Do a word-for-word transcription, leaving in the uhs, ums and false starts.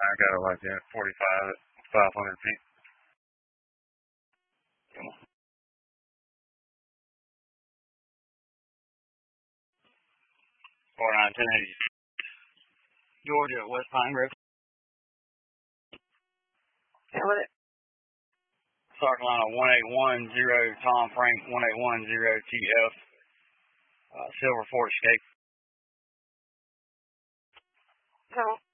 I got it like that, forty-five at five hundred feet. four nine ten eighty. Georgia, West Pine Grove. How was it? South Carolina one eight one zero, Tom Frank one eight one zero T F. Uh, Silver Fort Escape. So